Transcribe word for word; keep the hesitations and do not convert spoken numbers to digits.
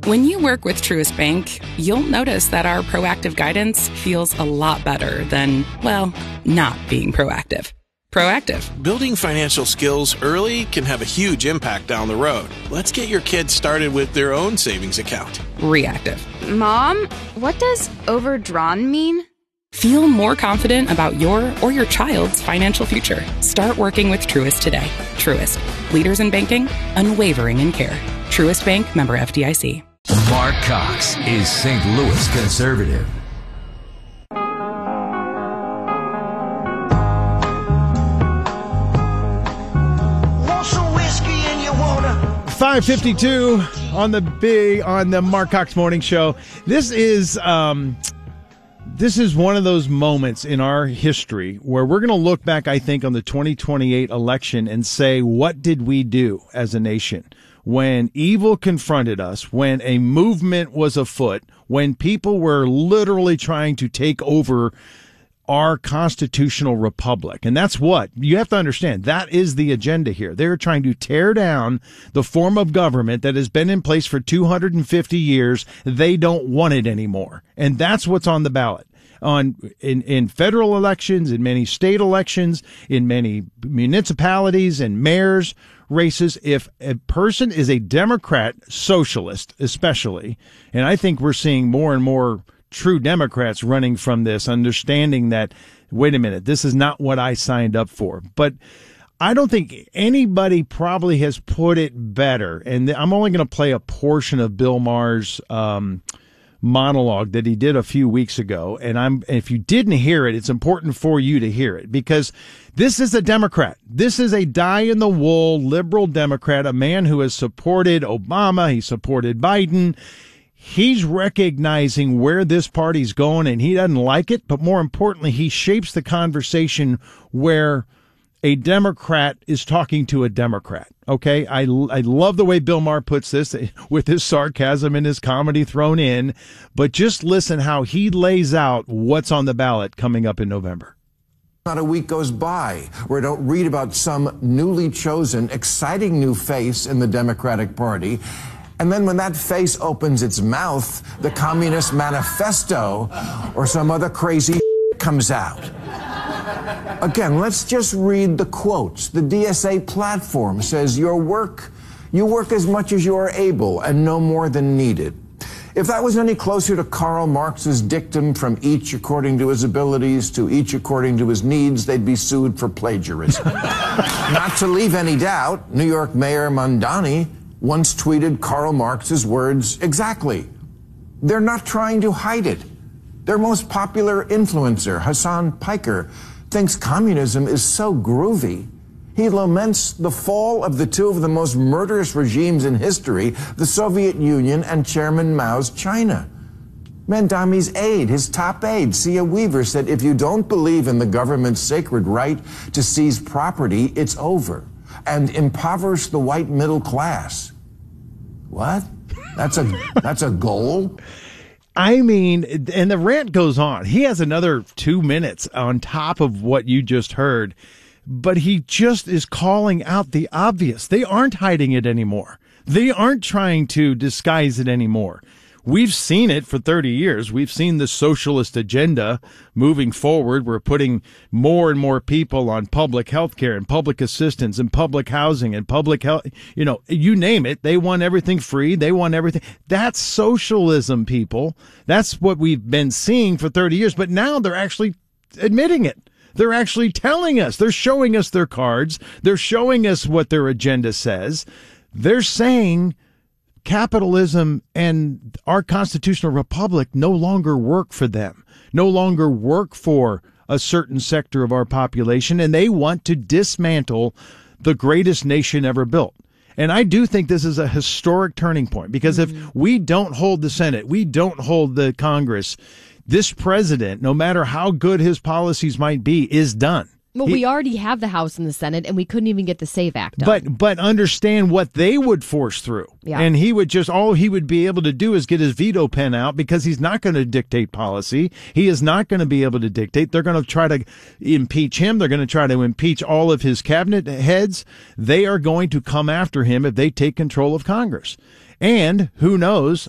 When you work with Truist Bank, you'll notice that our proactive guidance feels a lot better than, well, not being proactive. Proactive. Building financial skills early can have a huge impact down the road. Let's get your kids started with their own savings account. Reactive. Mom, what does overdrawn mean? Feel more confident about your or your child's financial future. Start working with Truist today. Truist. Leaders in banking, unwavering in care. Truist Bank, member F D I C. Mark Cox is Saint Louis conservative. five fifty-two on the big on the Mark Cox Morning Show. This is um, this is one of those moments in our history where we're going to look back, I think, on the twenty twenty-eight election and say, what did we do as a nation when evil confronted us, when a movement was afoot, when people were literally trying to take over our constitutional republic. And that's what you have to understand. That is the agenda here. They're trying to tear down the form of government that has been in place for two hundred fifty years. They don't want it anymore. And that's what's on the ballot. On in, in federal elections, in many state elections, in many municipalities and mayors races. If a person is a Democrat, socialist especially, and I think we're seeing more and more true Democrats running from this, understanding that, wait a minute, this is not what I signed up for. But I don't think anybody probably has put it better. And I'm only going to play a portion of Bill Maher's um, monologue that he did a few weeks ago. And I'm, if you didn't hear it, it's important for you to hear it, because this is a Democrat. This is a die-in-the-wool liberal Democrat, a man who has supported Obama. He supported Biden. He's recognizing where this party's going, and he doesn't like it. But more importantly, he shapes the conversation where a Democrat is talking to a Democrat. Okay, I, I love the way Bill Maher puts this with his sarcasm and his comedy thrown in. But just listen how he lays out what's on the ballot coming up in November. Not a week goes by where I don't read about some newly chosen, exciting new face in the Democratic Party. And then when that face opens its mouth, the Communist Manifesto or some other crazy comes out. Again, let's just read the quotes. The D S A platform says your work, you work as much as you are able and no more than needed. If that was any closer to Karl Marx's dictum from each according to his abilities to each according to his needs, they'd be sued for plagiarism. Not to leave any doubt, New York Mayor Mamdani once tweeted Karl Marx's words exactly. They're not trying to hide it. Their most popular influencer, Hassan Piker, thinks communism is so groovy. He laments the fall of the two of the most murderous regimes in history, the Soviet Union and Chairman Mao's China. Mamdani's aide, his top aide, Sia Weaver, said, if you don't believe in the government's sacred right to seize property, it's over, and impoverish the white middle class. What? That's a that's a goal? I mean, and the rant goes on. He has another two minutes on top of what you just heard, but he just is calling out the obvious. They aren't hiding it anymore. They aren't trying to disguise it anymore. We've seen it for thirty years. We've seen the socialist agenda moving forward. We're putting more and more people on public health care and public assistance and public housing and public health. You know, you name it. They want everything free. They want everything. That's socialism, people. That's what we've been seeing for thirty years. But now they're actually admitting it. They're actually telling us. They're showing us their cards. They're showing us what their agenda says. They're saying capitalism and our constitutional republic no longer work for them, no longer work for a certain sector of our population, and they want to dismantle the greatest nation ever built. And I do think this is a historic turning point, because mm-hmm. if we don't hold the Senate, we don't hold the Congress, this president, no matter how good his policies might be, is done. Well, he, we already have the House and the Senate, and we couldn't even get the SAVE Act done. But but understand what they would force through. Yeah. And he would just, all he would be able to do is get his veto pen out, because he's not going to dictate policy. He is not going to be able to dictate. They're going to try to impeach him. They're going to try to impeach all of his cabinet heads. They are going to come after him if they take control of Congress. And who knows,